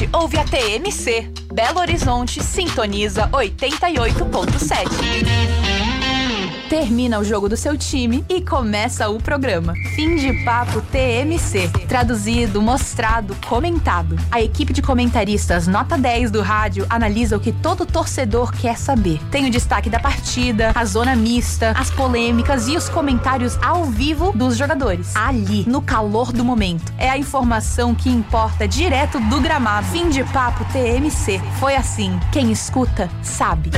cidade, ouve a TMC. Belo Horizonte sintoniza 88.7. Termina o jogo do seu time e começa o programa. Fim de Papo TMC. Traduzido, mostrado, comentado. A equipe de comentaristas nota 10 do rádio analisa o que todo torcedor quer saber. Tem o destaque da partida, a zona mista, as polêmicas e os comentários ao vivo dos jogadores. Ali, no calor do momento. É a informação que importa direto do gramado. Fim de Papo TMC. Foi assim. Quem escuta, sabe.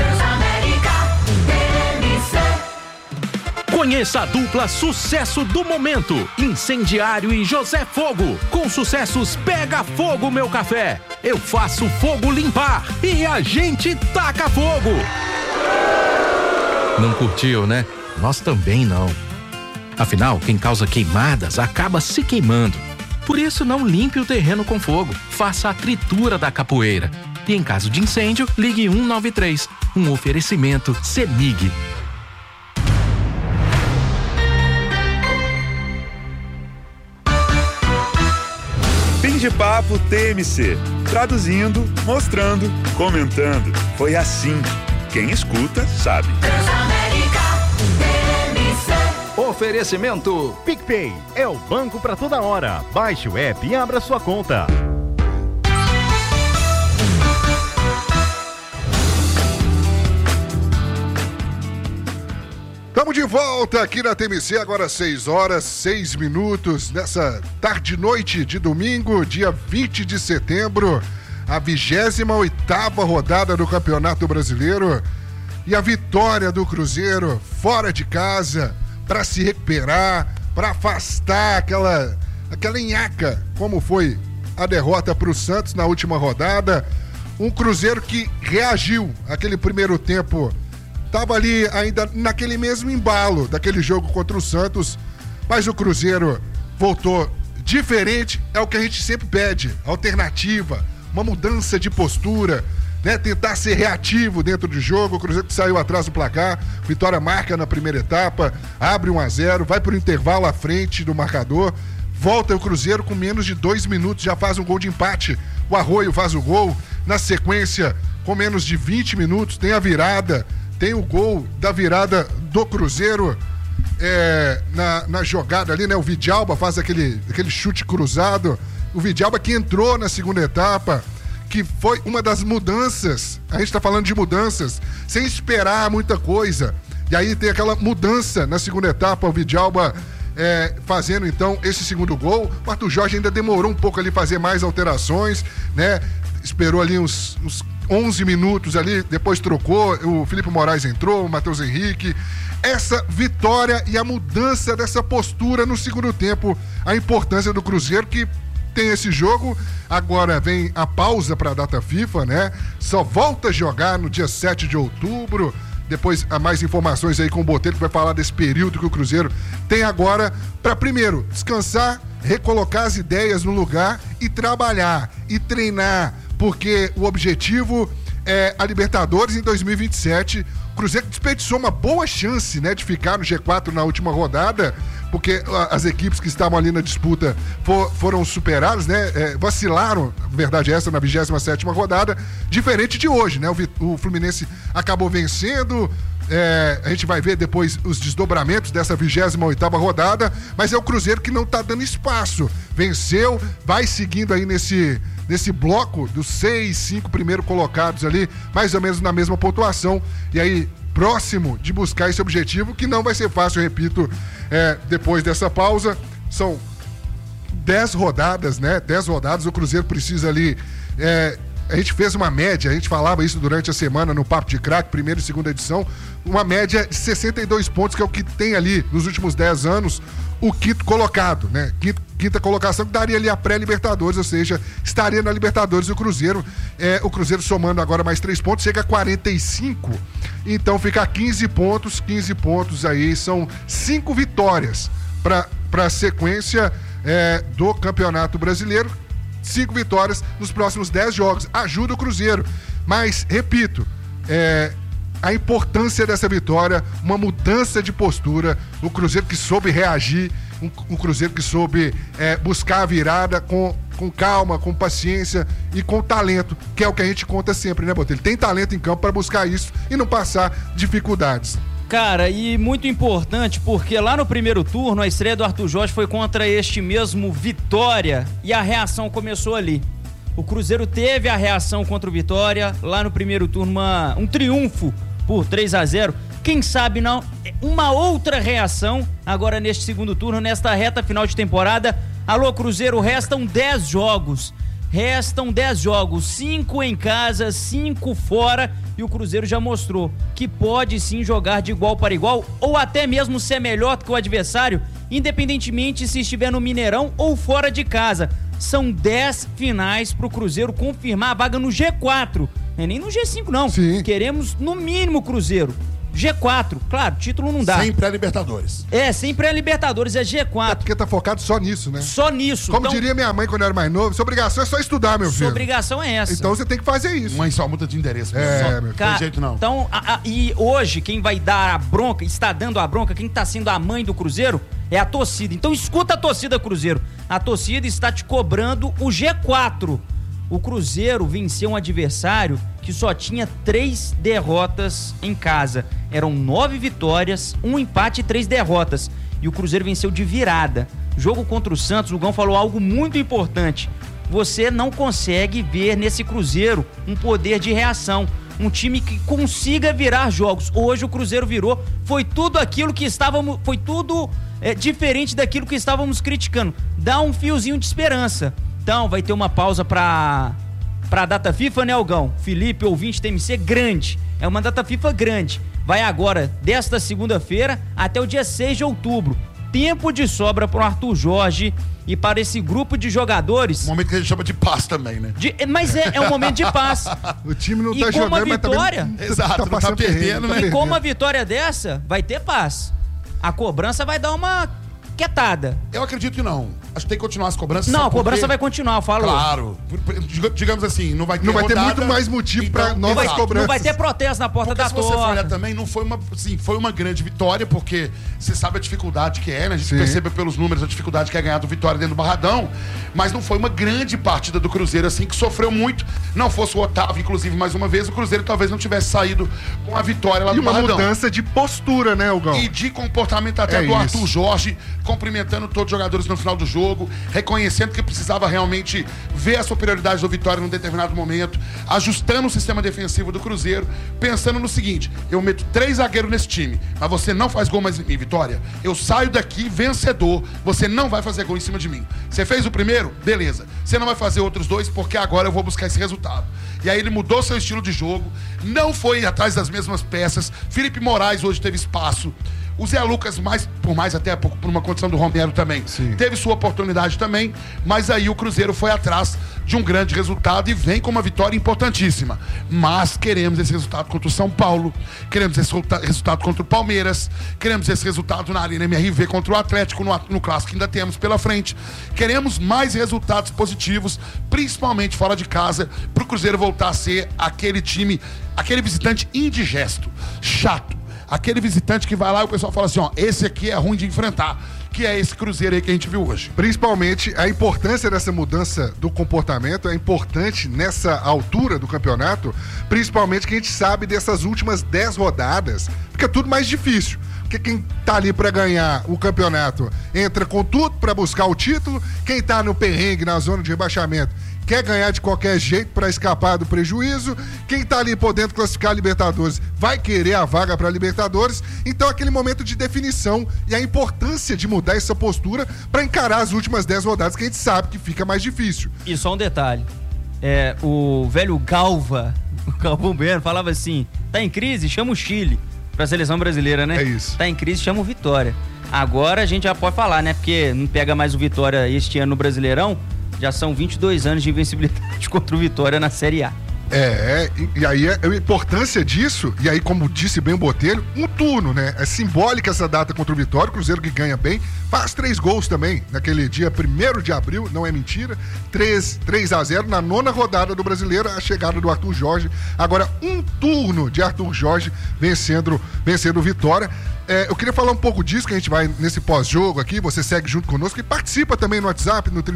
Conheça a dupla Sucesso do Momento, Incendiário e José Fogo. Com sucessos Pega Fogo Meu Café, Eu Faço Fogo Limpar e A Gente Taca Fogo. Não curtiu, né? Nós também não. Afinal, quem causa queimadas acaba se queimando. Por isso, não limpe o terreno com fogo. Faça a tritura da capoeira. E em caso de incêndio, ligue 193. Um oferecimento CEMIG. Fim de Papo TMC. Traduzindo, mostrando, comentando. Foi assim. Quem escuta, sabe. Oferecimento PicPay. É o banco pra toda hora. Baixe o app e abra sua conta. Estamos de volta aqui na TMC, agora 6h06, nessa tarde-noite de domingo, dia 20 de setembro, a 28ª rodada do Campeonato Brasileiro e a vitória do Cruzeiro fora de casa para se recuperar, para afastar aquela nhaca, como foi a derrota para o Santos na última rodada. Um Cruzeiro que reagiu àquele primeiro tempo. Estava ali ainda naquele mesmo embalo daquele jogo contra o Santos, mas o Cruzeiro voltou diferente, é o que a gente sempre pede, alternativa, uma mudança de postura, né? Tentar ser reativo dentro do jogo. O Cruzeiro que saiu atrás do placar, Vitória marca na primeira etapa, abre 1-0, vai para o intervalo à frente do marcador, volta o Cruzeiro com menos de 2 minutos, já faz um gol de empate, o Arroio faz o gol, na sequência, com menos de 20 minutos, tem a virada. Tem o gol da virada do Cruzeiro na jogada ali, né? O Vidalba faz aquele chute cruzado. O Vidalba que entrou na segunda etapa, que foi uma das mudanças. A gente tá falando de mudanças, sem esperar muita coisa. E aí tem aquela mudança na segunda etapa, o Vidalba fazendo então esse segundo gol. O Arthur Jorge ainda demorou um pouco ali fazer mais alterações, né? Esperou ali uns 11 minutos ali, depois trocou, o Felipe Moraes entrou, o Matheus Henrique. Essa vitória e a mudança dessa postura no segundo tempo, a importância do Cruzeiro que tem esse jogo, agora vem a pausa para a data FIFA, né? Só volta a jogar no dia 7 de outubro, depois há mais informações aí com o Botelho que vai falar desse período que o Cruzeiro tem agora para primeiro descansar, recolocar as ideias no lugar e trabalhar e treinar, porque o objetivo é a Libertadores em 2027. O Cruzeiro desperdiçou uma boa chance, né, de ficar no G4 na última rodada, porque as equipes que estavam ali na disputa foram superadas, né, vacilaram, verdade essa, na 27ª rodada, diferente de hoje, né, o Fluminense acabou vencendo. A gente vai ver depois os desdobramentos dessa 28ª rodada, mas é o Cruzeiro que não tá dando espaço. Venceu, vai seguindo aí nesse bloco dos 5 primeiros colocados ali, mais ou menos na mesma pontuação, e aí próximo de buscar esse objetivo, que não vai ser fácil, repito, depois dessa pausa. São 10 rodadas, né? 10 rodadas, o Cruzeiro precisa ali... A gente fez uma média, a gente falava isso durante a semana no Papo de Craque, primeira e segunda edição, uma média de 62 pontos, que é o que tem ali nos últimos 10 anos o quinto colocado, né? Quinta colocação que daria ali a pré-Libertadores, ou seja, estaria na Libertadores o Cruzeiro somando agora mais 3 pontos, chega a 45, então fica a 15 pontos aí, são 5 vitórias para a sequência do Campeonato Brasileiro. 5 vitórias nos próximos 10 jogos. Ajuda o Cruzeiro. Mas, repito, a importância dessa vitória, uma mudança de postura, o Cruzeiro que soube reagir, um Cruzeiro que soube buscar a virada com com calma, com paciência e com talento, que é o que a gente conta sempre, né, Botelho? Tem talento em campo para buscar isso e não passar dificuldades. Cara, e muito importante porque lá no primeiro turno a estreia do Arthur Jorge foi contra este mesmo Vitória e a reação começou ali. O Cruzeiro teve a reação contra o Vitória lá no primeiro turno, um triunfo por 3-0. Quem sabe não, uma outra reação agora neste segundo turno, nesta reta final de temporada. Alô, Cruzeiro, restam 10 jogos. Restam 10 jogos, 5 em casa, 5 fora, e o Cruzeiro já mostrou que pode sim jogar de igual para igual, ou até mesmo ser melhor que o adversário, independentemente se estiver no Mineirão ou fora de casa. São 10 finais pro Cruzeiro confirmar a vaga no G4, não é nem no G5 não. Sim. Queremos no mínimo Cruzeiro G4, claro, título não dá. Sem pré-Libertadores. Sem pré-Libertadores, é G4. É porque tá focado só nisso, né? Só nisso. Como diria minha mãe quando eu era mais novo, sua obrigação é só estudar, meu filho. Sua obrigação é essa. Então você tem que fazer isso. Mãe só muda de endereço. Meu não tem jeito não. Então, e hoje quem vai dar a bronca, está dando a bronca, quem tá sendo a mãe do Cruzeiro é a torcida. Então escuta a torcida, Cruzeiro. A torcida está te cobrando o G4. O Cruzeiro venceu um adversário que só tinha 3 derrotas em casa. Eram 9 vitórias, 1 empate e 3 derrotas. E o Cruzeiro venceu de virada. Jogo contra o Santos, o Gão falou algo muito importante. Você não consegue ver nesse Cruzeiro um poder de reação. Um time que consiga virar jogos. Hoje o Cruzeiro virou. Foi tudo aquilo que estávamos... Foi tudo diferente daquilo que estávamos criticando. Dá um fiozinho de esperança. Então, vai ter uma pausa pra data FIFA, né, Algão? Felipe, ouvinte TMC, grande. É uma data FIFA grande. Vai agora, desta segunda-feira, até o dia 6 de outubro. Tempo de sobra pro Arthur Jorge e para esse grupo de jogadores. Um momento que a gente chama de paz também, né? Mas é um momento de paz. O time não e tá jogando, mas vitória, também... Exato, não tá perdendo, né? E com uma vitória dessa, vai ter paz. A cobrança vai dar uma quietada. Eu acredito que não. Acho que tem que continuar as cobranças. Não, a cobrança vai continuar, eu falo. Claro. Digamos assim, não vai ter rodada, muito mais motivo então, pra novas cobranças. Não vai ter protesto na porta da torre. Se você for olhar também, não foi foi uma grande vitória, porque você sabe a dificuldade que é, né? A gente percebe pelos números a dificuldade que é ganhar do Vitória dentro do Barradão, mas não foi uma grande partida do Cruzeiro, assim, que sofreu muito. Não fosse o Otávio, inclusive, mais uma vez, o Cruzeiro talvez não tivesse saído com a vitória lá do Barradão. E uma mudança de postura, né, Hugão? E de comportamento até do Arthur Jorge, cumprimentando todos os jogadores no final do jogo, reconhecendo que precisava realmente ver a superioridade do Vitória num determinado momento, ajustando o sistema defensivo do Cruzeiro, pensando no seguinte: eu meto 3 zagueiros nesse time, mas você não faz gol mais em mim, Vitória. Eu saio daqui vencedor, você não vai fazer gol em cima de mim. Você fez o primeiro? Beleza. Você não vai fazer outros 2 porque agora eu vou buscar esse resultado. E aí ele mudou seu estilo de jogo, não foi atrás das mesmas peças. Felipe Moraes hoje teve espaço. O Zé Lucas, por uma condição do Romero também, teve sua oportunidade também, mas aí o Cruzeiro foi atrás de um grande resultado e vem com uma vitória importantíssima. Mas queremos esse resultado contra o São Paulo, queremos esse resultado contra o Palmeiras, queremos esse resultado na Arena MRV contra o Atlético, no clássico que ainda temos pela frente. Queremos mais resultados positivos, principalmente fora de casa, para o Cruzeiro voltar a ser aquele time, aquele visitante indigesto, chato. Aquele visitante que vai lá e o pessoal fala assim, ó, esse aqui é ruim de enfrentar, que é esse Cruzeiro aí que a gente viu hoje. Principalmente a importância dessa mudança do comportamento é importante nessa altura do campeonato, principalmente que a gente sabe dessas últimas 10 rodadas, porque é tudo mais difícil. Porque quem tá ali pra ganhar o campeonato entra com tudo pra buscar o título, quem tá no perrengue, na zona de rebaixamento, quer ganhar de qualquer jeito para escapar do prejuízo. Quem tá ali podendo classificar a Libertadores vai querer a vaga para Libertadores. Então aquele momento de definição e a importância de mudar essa postura para encarar as últimas 10 rodadas que a gente sabe que fica mais difícil. E só um detalhe, o velho Galva, o Galvão Bueno, falava assim, tá em crise, chama o Chile pra seleção brasileira, né? É isso. Tá em crise, chama o Vitória. Agora a gente já pode falar, né? Porque não pega mais o Vitória este ano no Brasileirão. Já são 22 anos de invencibilidade contra o Vitória na Série A. E aí a importância disso, e aí como disse bem o Botelho, um turno, né? É simbólica essa data contra o Vitória, o Cruzeiro que ganha bem, faz 3 gols também, naquele dia 1º de abril, não é mentira, 3-0 na 9ª rodada do Brasileiro, a chegada do Arthur Jorge, agora um turno de Arthur Jorge vencendo o Vitória. Eu queria falar um pouco disso, que a gente vai nesse pós-jogo aqui, você segue junto conosco e participa também no WhatsApp, no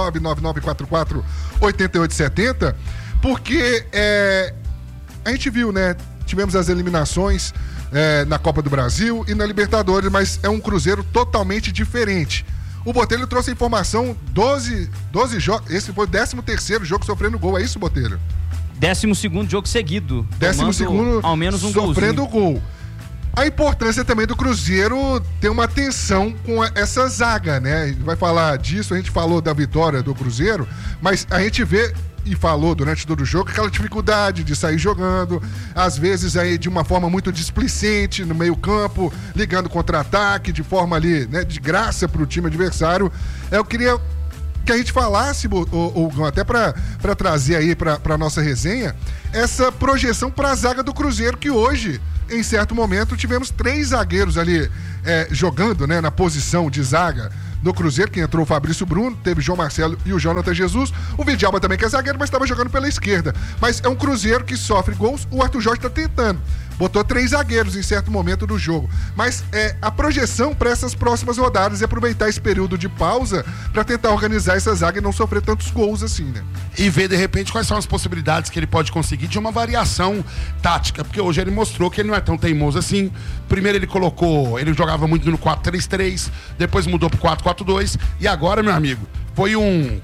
31999448870, porque a gente viu, né? Tivemos as eliminações na Copa do Brasil e na Libertadores, mas é um Cruzeiro totalmente diferente. O Botelho trouxe a informação, 12 jogos, esse foi o 13º jogo sofrendo gol, é isso, Botelho? 12º jogo seguido. 12º ao menos um sofrendo gol. A importância também do Cruzeiro ter uma atenção com essa zaga, né? A gente vai falar disso, a gente falou da vitória do Cruzeiro, mas a gente vê e falou durante todo o jogo aquela dificuldade de sair jogando, às vezes aí de uma forma muito displicente no meio campo, ligando contra-ataque, de forma ali, né, de graça para o time adversário. Eu queria que a gente falasse, até para trazer aí para nossa resenha, essa projeção para a zaga do Cruzeiro, que hoje, em certo momento, tivemos 3 zagueiros ali jogando, né, na posição de zaga do Cruzeiro, que entrou o Fabrício Bruno, teve o João Marcelo e o Jonathan Jesus, o Vidalba também que é zagueiro, mas estava jogando pela esquerda. Mas é um Cruzeiro que sofre gols, o Arthur Jorge está tentando. Botou 3 zagueiros em certo momento do jogo. Mas a projeção para essas próximas rodadas é aproveitar esse período de pausa para tentar organizar essa zaga e não sofrer tantos gols assim, né? E ver, de repente, quais são as possibilidades que ele pode conseguir de uma variação tática. Porque hoje ele mostrou que ele não é tão teimoso assim. Primeiro ele jogava muito no 4-3-3, depois mudou pro 4-4-2. E agora, meu amigo, foi um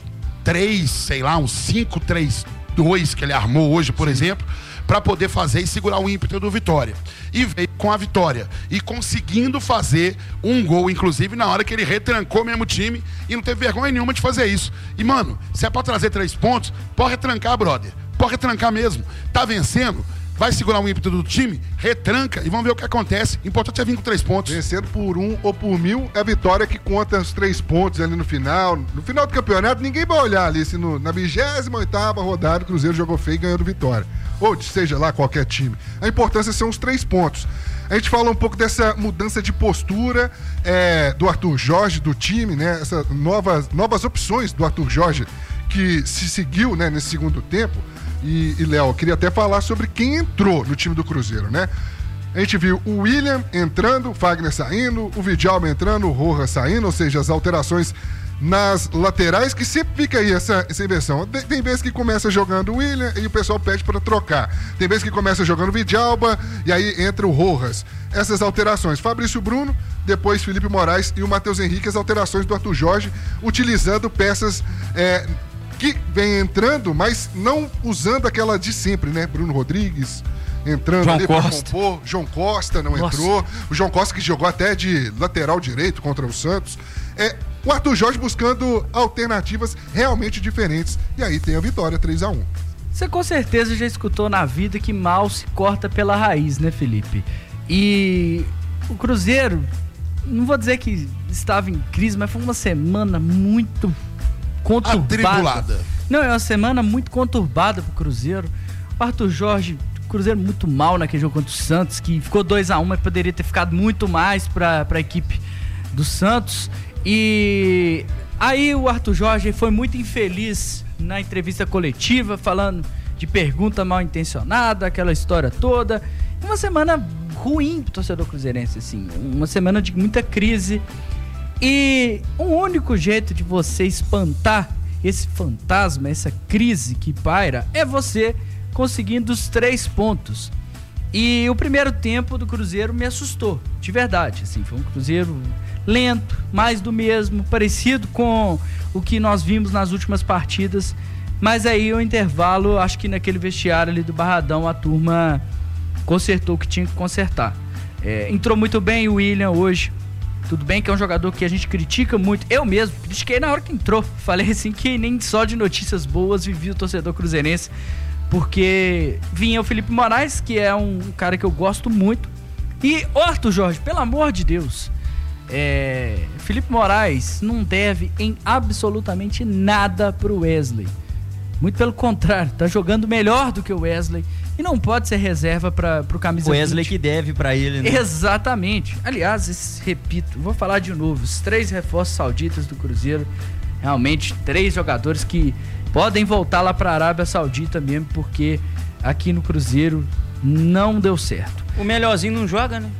5-3-2 que ele armou hoje, por exemplo, para poder fazer e segurar o ímpeto do Vitória. E veio com a vitória. E conseguindo fazer um gol, inclusive, na hora que ele retrancou mesmo o time e não teve vergonha nenhuma de fazer isso. E, mano, se é pra trazer 3 pontos, pode retrancar, brother. Pode retrancar mesmo. Tá vencendo, vai segurar o ímpeto do time, retranca e vamos ver o que acontece. O importante é vir com 3 pontos. Vencendo por 1 ou por 1000, é a vitória que conta os 3 pontos ali no final. No final do campeonato, ninguém vai olhar ali se na 28ª rodada o Cruzeiro jogou feio e ganhou do Vitória. Ou seja lá qualquer time. A importância são os 3 pontos. A gente fala um pouco dessa mudança de postura do Arthur Jorge, do time, né? Essas novas opções do Arthur Jorge que se seguiu, né, nesse segundo tempo. E Léo, eu queria até falar sobre quem entrou no time do Cruzeiro, né? A gente viu o William entrando, o Fagner saindo, o Vidalba entrando, o Rojas saindo, ou seja, as alterações nas laterais, que sempre fica aí essa inversão. Tem vezes que começa jogando o William e o pessoal pede para trocar. Tem vezes que começa jogando o Vidalba e aí entra o Rojas. Essas alterações, Fabrício Bruno, depois Felipe Moraes e o Matheus Henrique, as alterações do Arthur Jorge, utilizando peças que vem entrando, mas não usando aquela de sempre, né? Bruno Rodrigues entrando João ali Costa. pra compor. João Costa não Nossa. entrou. O João Costa que jogou até de lateral direito contra o Santos. O Arthur Jorge buscando alternativas realmente diferentes. E aí tem a vitória, 3-1. Você com certeza já escutou na vida que mal se corta pela raiz, né, Felipe? E o Cruzeiro, não vou dizer que estava em crise, mas foi uma semana muito conturbada. Atribulada. Não, é uma semana muito conturbada pro Cruzeiro. O Arthur Jorge, Cruzeiro muito mal naquele jogo contra o Santos, que ficou 2-1, mas poderia ter ficado muito mais pra equipe do Santos. E aí o Arthur Jorge foi muito infeliz na entrevista coletiva, falando de pergunta mal intencionada, aquela história toda. Uma semana ruim pro torcedor cruzeirense, assim, uma semana de muita crise. E um único jeito de você espantar esse fantasma, essa crise que paira, é você conseguindo os 3 pontos. E o primeiro tempo do Cruzeiro me assustou, de verdade, assim, foi um Cruzeiro lento, mais do mesmo, parecido com o que nós vimos nas últimas partidas, mas aí o intervalo, acho que naquele vestiário ali do Barradão a turma consertou o que tinha que consertar. Entrou muito bem o William hoje, tudo bem que é um jogador que a gente critica muito, eu mesmo critiquei na hora que entrou, falei assim que nem só de notícias boas vivia o torcedor cruzeirense, porque vinha o Felipe Moraes, que é um cara que eu gosto muito, e o Arthur Jorge, pelo amor de Deus, Felipe Moraes não deve em absolutamente nada pro Wesley. Muito pelo contrário, tá jogando melhor do que o Wesley e não pode ser reserva pro camisa 20. O Wesley que deve pra ele, né? Exatamente. Aliás, repito, vou falar de novo, os 3 reforços sauditas do Cruzeiro, realmente 3 jogadores que podem voltar lá pra Arábia Saudita mesmo, porque aqui no Cruzeiro não deu certo. O melhorzinho não joga, né?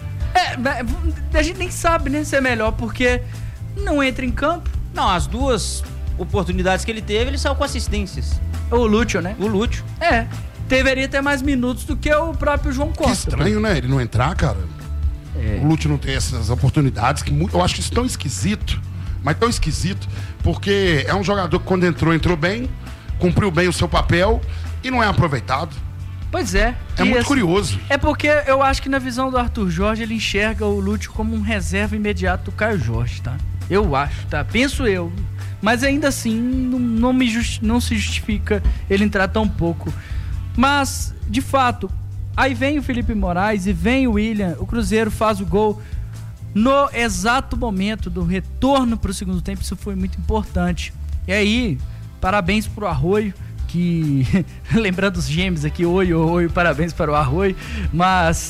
A gente nem sabe, né, se é melhor, porque não entra em campo. Não, as 2 oportunidades que ele teve, ele saiu com assistências. O Lúcio, né? O Lúcio. Deveria ter mais minutos do que o próprio João Costa. Que estranho, né? Ele não entrar, cara. O Lúcio não tem essas oportunidades, eu acho isso tão esquisito, mas tão esquisito, porque é um jogador que quando entrou bem, cumpriu bem o seu papel e não é aproveitado. Pois é. É muito curioso. É porque eu acho que na visão do Arthur Jorge, ele enxerga o Lúcio como um reserva imediato do Caio Jorge, tá? Eu acho, tá? Penso eu. Mas ainda assim, não se justifica ele entrar tão pouco. Mas, de fato, aí vem o Felipe Moraes e vem o William. O Cruzeiro faz o gol no exato momento do retorno para o segundo tempo. Isso foi muito importante. E aí, parabéns pro Arroio, que, lembrando os gêmeos aqui, oi, parabéns para o Arroio, mas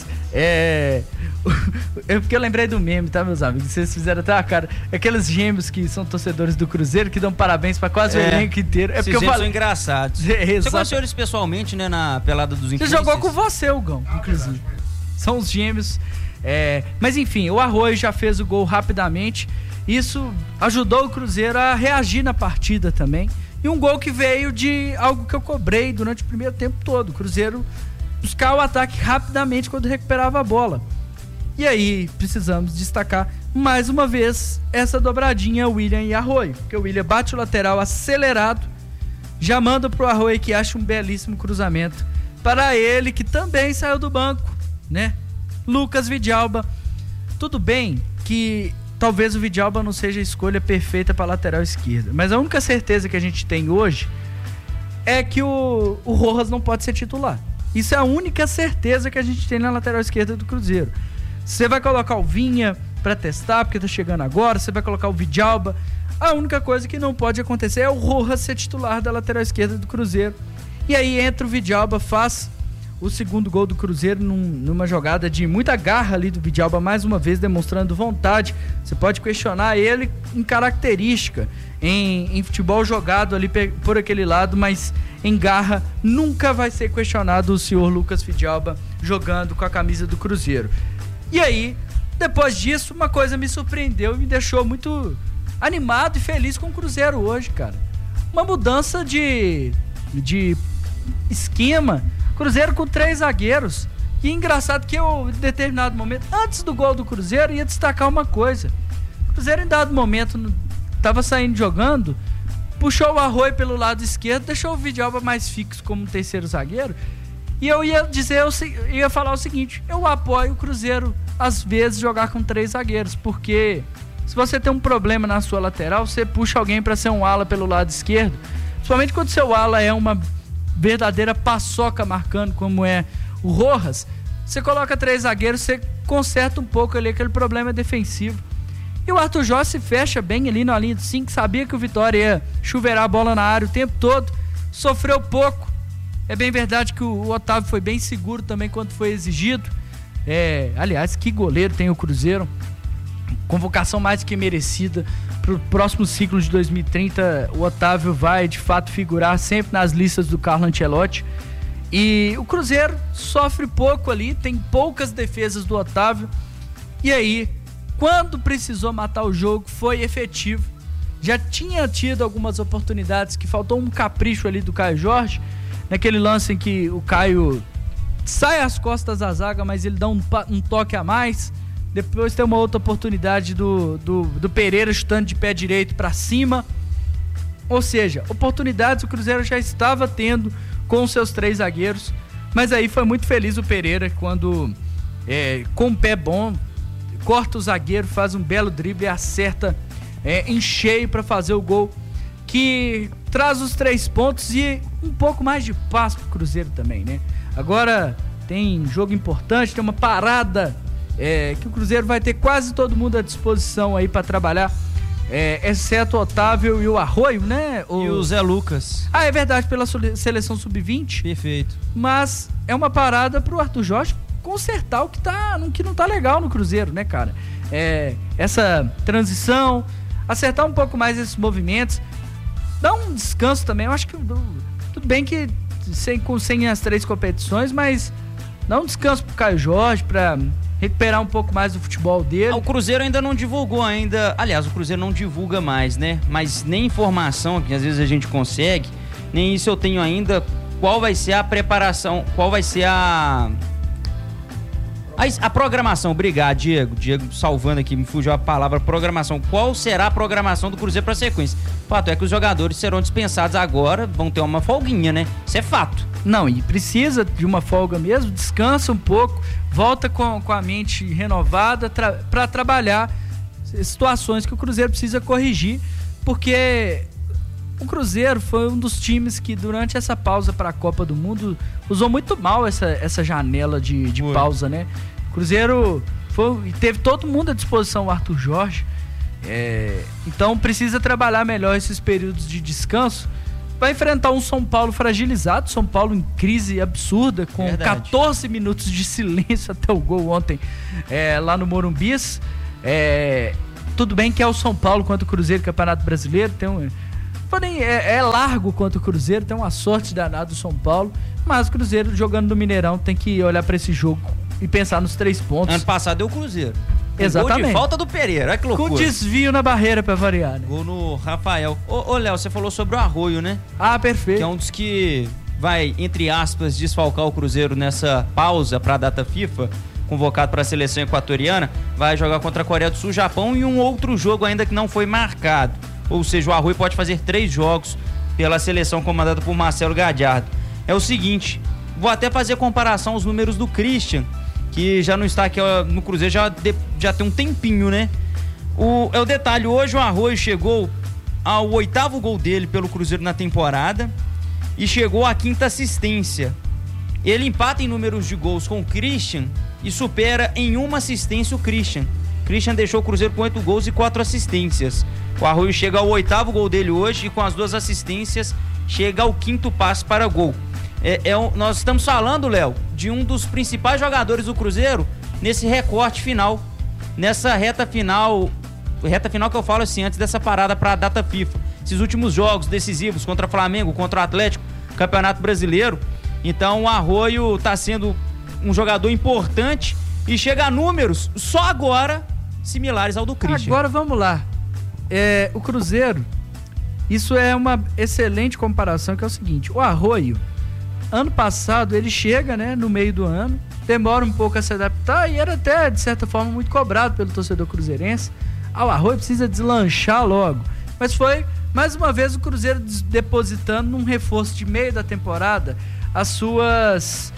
porque eu lembrei do meme, tá, meus amigos? Vocês fizeram até a cara. Aqueles gêmeos que são torcedores do Cruzeiro, que dão parabéns para quase o elenco inteiro. Porque eu falo engraçados. Você conheceu eles pessoalmente, né, na pelada dos influencers? Você jogou com você, Hugão, inclusive. São os gêmeos. Mas enfim, o Arroio já fez o gol rapidamente. Isso ajudou o Cruzeiro a reagir na partida também. E um gol que veio de algo que eu cobrei durante o primeiro tempo todo. O Cruzeiro buscar o ataque rapidamente quando recuperava a bola. E aí precisamos destacar mais uma vez essa dobradinha William e Arroio. Porque o William bate o lateral acelerado, já manda pro Arroio, que acha um belíssimo cruzamento para ele, que também saiu do banco, né? Lucas Vidalba. Tudo bem que talvez o Vidalba não seja a escolha perfeita para lateral esquerda, mas a única certeza que a gente tem hoje é que o Rojas não pode ser titular. Isso é a única certeza que a gente tem na lateral esquerda do Cruzeiro. Você vai colocar o Vinha para testar, porque tá chegando agora, você vai colocar o Vidalba. A única coisa que não pode acontecer é o Rojas ser titular da lateral esquerda do Cruzeiro. E aí entra o Vidalba, faz o segundo gol do Cruzeiro numa jogada de muita garra ali do Vidalba, mais uma vez demonstrando vontade. Você pode questionar ele em característica, em futebol jogado ali por aquele lado, mas em garra nunca vai ser questionado o senhor Lucas Vidalba jogando com a camisa do Cruzeiro. E aí, depois disso, uma coisa me surpreendeu e me deixou muito animado e feliz com o Cruzeiro hoje, cara. Uma mudança de esquema. Cruzeiro com 3 zagueiros. E engraçado que eu, em determinado momento, antes do gol do Cruzeiro, ia destacar uma coisa. O Cruzeiro, em dado momento, estava saindo jogando, puxou o Arroio pelo lado esquerdo, deixou o Vidalba mais fixo como terceiro zagueiro. E eu ia falar o seguinte: eu apoio o Cruzeiro, às vezes, jogar com 3 zagueiros, porque se você tem um problema na sua lateral, você puxa alguém para ser um ala pelo lado esquerdo, principalmente quando seu ala é uma verdadeira paçoca marcando, como é o Rojas. Você coloca 3 zagueiros, você conserta um pouco ali aquele problema defensivo. E o Arthur Jorge se fecha bem ali na linha de 5, sabia que o Vitória ia chuveirar a bola na área o tempo todo, sofreu pouco. É bem verdade que o Otávio foi bem seguro também quando foi exigido. Aliás, que goleiro tem o Cruzeiro. Convocação mais que merecida. Para o próximo ciclo de 2030, o Otávio vai de fato figurar sempre nas listas do Carlo Ancelotti. E o Cruzeiro sofre pouco ali, tem poucas defesas do Otávio. E aí, quando precisou matar o jogo, foi efetivo. Já tinha tido algumas oportunidades que faltou um capricho ali do Caio Jorge, naquele lance em que o Caio sai às costas da zaga, mas ele dá um toque a mais. Depois tem uma outra oportunidade do Pereira chutando de pé direito para cima. Ou seja, oportunidades o Cruzeiro já estava tendo com seus 3 zagueiros. Mas aí foi muito feliz o Pereira quando, com o pé bom, corta o zagueiro, faz um belo drible e acerta em cheio para fazer o gol, que traz os 3 pontos e um pouco mais de paz pro Cruzeiro também, né? Agora tem jogo importante, tem uma parada que o Cruzeiro vai ter quase todo mundo à disposição aí para trabalhar exceto o Otávio e o Arroio, né? E o Zé Lucas. É verdade, pela seleção sub-20. Perfeito. Mas é uma parada pro Arthur Jorge consertar o que não tá legal no Cruzeiro, né, cara? Essa transição, acertar um pouco mais esses movimentos, dar um descanso também. Eu acho que tudo bem que sem as 3 competições, mas dá um descanso pro Caio Jorge pra recuperar um pouco mais do futebol dele. O Cruzeiro ainda não divulgou ainda, aliás, o Cruzeiro não divulga mais, né? Mas nem informação que às vezes a gente consegue, nem isso eu tenho ainda, qual vai ser a preparação, qual vai ser a programação. Obrigado, Diego. Diego salvando aqui, me fugiu a palavra programação. Qual será a programação do Cruzeiro para sequência? Fato é que os jogadores serão dispensados agora, vão ter uma folguinha, né? Isso é fato. Não, e precisa de uma folga mesmo, descansa um pouco, volta com a mente renovada para trabalhar situações que o Cruzeiro precisa corrigir, porque o Cruzeiro foi um dos times que durante essa pausa para a Copa do Mundo usou muito mal essa janela de pausa, né? O Cruzeiro teve todo mundo à disposição, o Arthur Jorge, então precisa trabalhar melhor esses períodos de descanso. Vai enfrentar um São Paulo fragilizado, São Paulo em crise absurda, com Verdade. 14 minutos de silêncio até o gol ontem lá no Morumbis. Tudo bem que é o São Paulo contra o Cruzeiro, Campeonato Brasileiro, porém é largo contra o Cruzeiro, tem uma sorte danada do São Paulo, mas o Cruzeiro jogando no Mineirão tem que olhar para esse jogo e pensar nos 3 pontos. Ano passado deu o Cruzeiro. Exatamente. Gol de falta do Pereira, olha que loucura. Com desvio na barreira pra variar, né? Gol no Rafael. Ô Léo, você falou sobre o Arroio, né? Perfeito. Que é um dos que vai, entre aspas, desfalcar o Cruzeiro nessa pausa pra data FIFA, convocado pra seleção equatoriana, vai jogar contra a Coreia do Sul, Japão e um outro jogo ainda que não foi marcado. Ou seja, o Arroio pode fazer 3 jogos pela seleção comandada por Marcelo Gadiardo. É o seguinte, vou até fazer comparação aos números do Christian, que já não está aqui no Cruzeiro já tem um tempinho, né? O detalhe, hoje o Arroio chegou ao 8º gol dele pelo Cruzeiro na temporada e chegou à 5ª assistência. Ele empata em números de gols com o Christian e supera em 1 assistência o Christian. Christian deixou o Cruzeiro com 8 gols e 4 assistências. O Arroio chega ao 8º gol dele hoje e com as 2 assistências chega ao 5º passe para gol. Nós estamos falando, Léo, de um dos principais jogadores do Cruzeiro nesse recorte final, nessa reta final que eu falo assim, antes dessa parada para a data FIFA. Esses últimos jogos decisivos contra Flamengo, contra o Atlético, Campeonato Brasileiro. Então o Arroio está sendo um jogador importante e chega a números só agora similares ao do Christian. Agora vamos lá. O Cruzeiro, isso é uma excelente comparação, que é o seguinte: o Arroio, ano passado, ele chega, né, no meio do ano, demora um pouco a se adaptar e era até, de certa forma, muito cobrado pelo torcedor cruzeirense. O Arroio precisa deslanchar logo. Mas foi, mais uma vez, o Cruzeiro depositando num reforço de meio da temporada as suas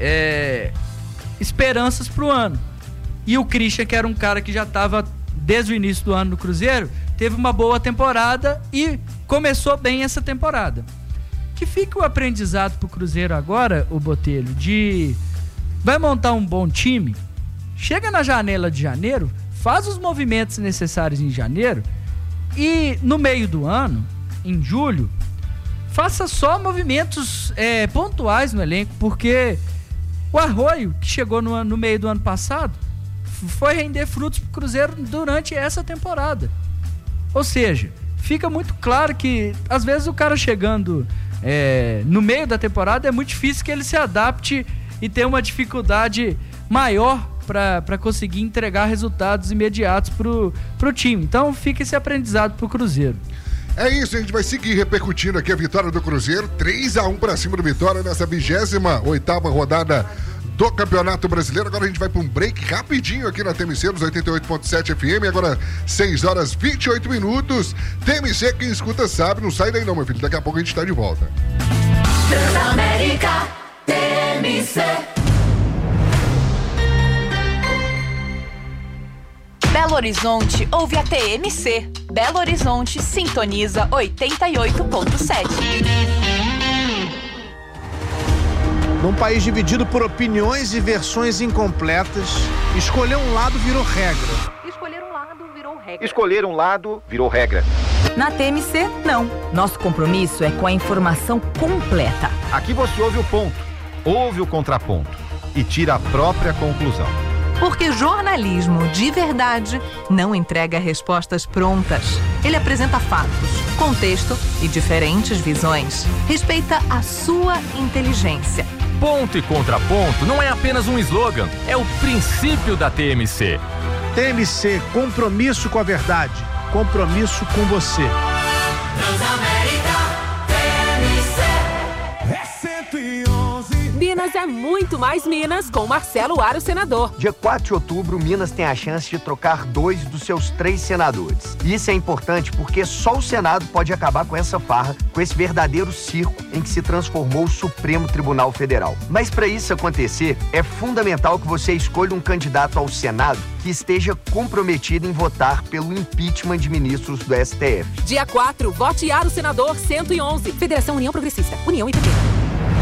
esperanças pro ano. E o Christian, que era um cara que já estava desde o início do ano no Cruzeiro, teve uma boa temporada e começou bem essa temporada. Que fica o aprendizado pro Cruzeiro agora, o Botelho, vai montar um bom time, chega na janela de janeiro, faz os movimentos necessários em janeiro e no meio do ano, em julho, faça só movimentos pontuais no elenco, porque o Arroio, que chegou no meio do ano passado, foi render frutos pro Cruzeiro durante essa temporada. Ou seja, fica muito claro que às vezes o cara chegando no meio da temporada é muito difícil que ele se adapte e tenha uma dificuldade maior para conseguir entregar resultados imediatos pro time. Então fica esse aprendizado pro Cruzeiro. É isso, a gente vai seguir repercutindo aqui a vitória do Cruzeiro, 3-1 para cima do Vitória nessa 28ª rodada do Campeonato Brasileiro. Agora a gente vai para um break rapidinho aqui na TMC, nos 88.7 FM, agora 6h28. TMC, quem escuta sabe, não sai daí não, meu filho, daqui a pouco a gente está de volta. Transamérica, TMC. Belo Horizonte ouve a TMC. Belo Horizonte sintoniza 88.7. Num país dividido por opiniões e versões incompletas, escolher um lado virou regra. Escolher um lado virou regra. Na TMC, não. Nosso compromisso é com a informação completa. Aqui você ouve o ponto, ouve o contraponto e tira a própria conclusão. Porque jornalismo de verdade não entrega respostas prontas. Ele apresenta fatos, contexto e diferentes visões. Respeita a sua inteligência. Ponto e contraponto não é apenas um slogan, é o princípio da TMC. TMC, compromisso com a verdade, compromisso com você. Transamérica, TMC. É 111. Minas é muito mais Minas com Marcelo Aro, senador. Dia 4 de outubro, Minas tem a chance de trocar 2 dos seus 3 senadores. E isso é importante porque só o Senado pode acabar com essa farra, com esse verdadeiro circo em que se transformou o Supremo Tribunal Federal. Mas para isso acontecer, é fundamental que você escolha um candidato ao Senado que esteja comprometido em votar pelo impeachment de ministros do STF. Dia 4, vote Aro, senador 111. Federação União Progressista, União e PT.